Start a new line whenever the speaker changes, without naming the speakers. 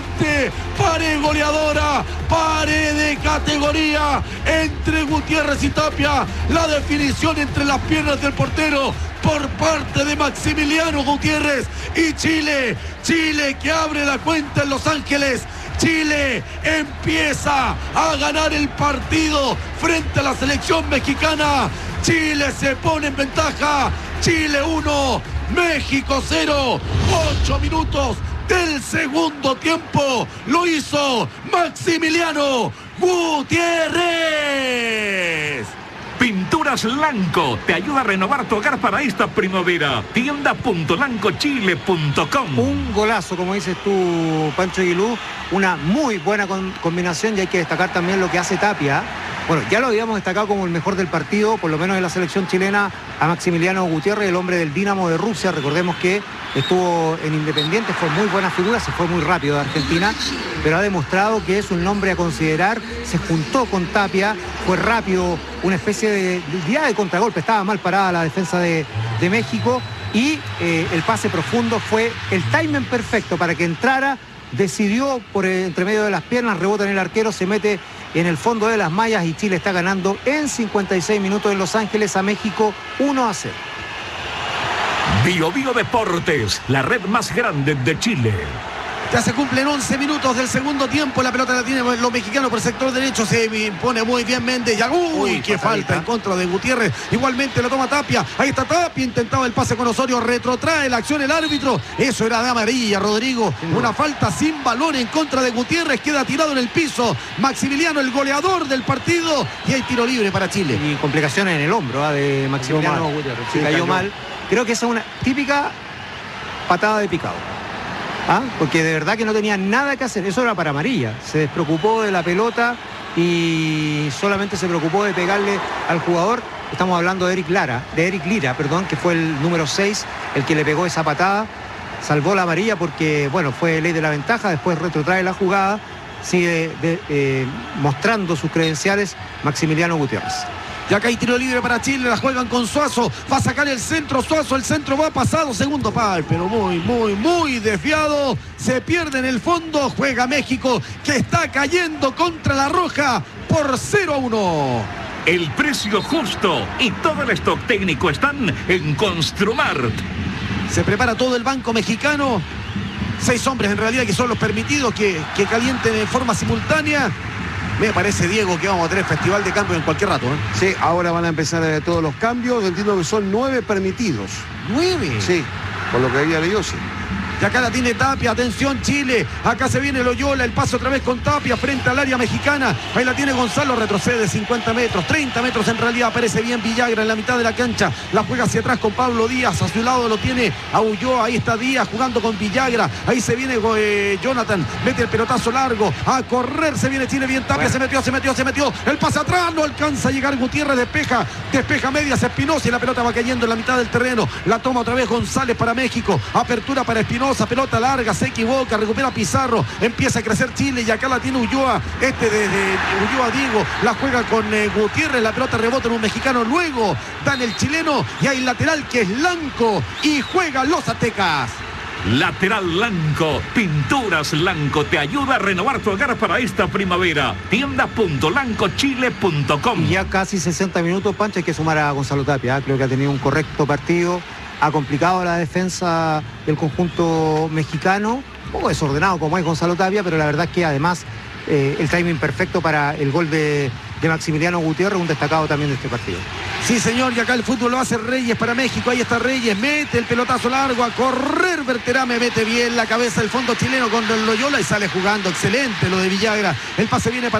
adelante. Pared goleadora, pared de categoría entre Gutiérrez y Tapia. La definición entre las piernas del portero por parte de Maximiliano Gutiérrez y Chile. Chile que abre la cuenta en Los Ángeles. Chile empieza a ganar el partido frente a la selección mexicana. Chile se pone en ventaja. Chile 1, México 0. 8 minutos del segundo tiempo. Lo hizo Maximiliano Gutiérrez.
Pinturas Lanco te ayuda a renovar tu hogar para esta primavera. Tienda.lancochile.com.
Un golazo, como dices tú, Pancho Aguilú. Una muy buena combinación, y hay que destacar también lo que hace Tapia. Bueno, ya lo habíamos destacado como el mejor del partido, por lo menos en la selección chilena, a Maximiliano Gutiérrez, el hombre del Dinamo de Rusia. Recordemos que estuvo en Independiente, fue muy buena figura, se fue muy rápido de Argentina, pero ha demostrado que es un nombre a considerar. Se juntó con Tapia, fue rápido, una especie de día de contragolpe, estaba mal parada la defensa de México, y el pase profundo fue el timing perfecto para que entrara. Decidió por entre medio de las piernas, rebota en el arquero, se mete en el fondo de las mallas, y Chile está ganando en 56 minutos en Los Ángeles a México 1-0.
Bio Bio Deportes, la red más grande de Chile.
Ya se cumplen 11 minutos del segundo tiempo. La pelota la tiene los mexicanos por el sector derecho. Se impone muy bien Méndez. Uy, qué falta en contra de Gutiérrez. Igualmente lo toma Tapia. Ahí está Tapia. Intentaba el pase con Osorio. Retrotrae la acción el árbitro. Eso era de amarilla, Rodrigo. Una falta sin balón en contra de Gutiérrez. Queda tirado en el piso Maximiliano, el goleador del partido. Y hay tiro libre para Chile.
Y complicaciones en el hombro de Maximiliano Gutiérrez. Sí, cayó mal. Creo que esa es una típica patada de picado. Porque de verdad que no tenía nada que hacer. Eso era para amarilla. Se despreocupó de la pelota y solamente se preocupó de pegarle al jugador. Estamos hablando de Eric Lira, que fue el número 6 el que le pegó esa patada. Salvó la amarilla porque, bueno, fue ley de la ventaja. Después retrotrae la jugada. Sigue mostrando sus credenciales Maximiliano Gutiérrez.
Y acá hay tiro libre para Chile, la juegan con Suazo, va a sacar el centro Suazo, el centro va pasado, segundo pal, pero muy desviado, se pierde en el fondo, juega México, que está cayendo contra la Roja por 0-1.
El precio justo y todo el stock técnico están en Construmart.
Se prepara todo el banco mexicano, 6 hombres en realidad que son los permitidos que calienten en forma simultánea. Me parece, Diego, que vamos a tener festival de cambios en cualquier rato.
Sí, ahora van a empezar todos los cambios. Entiendo que son 9 permitidos.
¿9?
Sí, por lo que había leído, sí.
Y acá la tiene Tapia, atención Chile, acá se viene Loyola, el paso otra vez con Tapia frente al área mexicana, ahí la tiene Gonzalo, retrocede 50 metros, 30 metros en realidad, aparece bien Villagra en la mitad de la cancha, la juega hacia atrás con Pablo Díaz, a su lado lo tiene a Ulloa, ahí está Díaz jugando con Villagra, ahí se viene Jonathan, mete el pelotazo largo, a correr se viene Chile, bien Tapia, bueno. se metió, el pase atrás, no alcanza a llegar Gutiérrez, despeja medias Espinosa y la pelota va cayendo en la mitad del terreno, la toma otra vez González para México, apertura para Espinosa, pelota larga, se equivoca, recupera Pizarro, empieza a crecer Chile y acá la tiene Ulloa, desde Ulloa Diego, la juega con Gutiérrez, la pelota rebota en un mexicano, luego dan el chileno y hay lateral que es Lanco y juegan los aztecas.
Lateral Lanco, Pinturas Lanco te ayuda a renovar tu hogar para esta primavera. Tienda.lancochile.com.
Ya casi 60 minutos, Pancho, hay que sumar a Gonzalo Tapia. Creo que ha tenido un correcto partido, ha complicado la defensa del conjunto mexicano, un poco desordenado como es Gonzalo Tapia, pero la verdad es que además el timing perfecto para el gol de Maximiliano Gutiérrez, un destacado también de este partido.
Sí, señor, y acá el fútbol lo hace Reyes para México, ahí está Reyes, mete el pelotazo largo, a correr Berterame, mete bien la cabeza el fondo chileno con Loyola y sale jugando, excelente lo de Villagra, el pase viene para